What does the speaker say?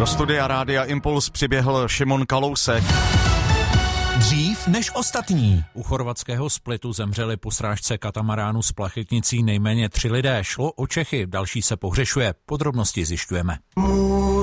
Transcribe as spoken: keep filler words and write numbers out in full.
studia Rádia Impuls přiběhl Šimon Kalousek. Dřív než ostatní. U chorvatského Splitu zemřeli po srážce katamaránu s plachetnicí nejméně tři lidé. Šlo o Čechy, další se pohřešuje. Podrobnosti zjišťujeme.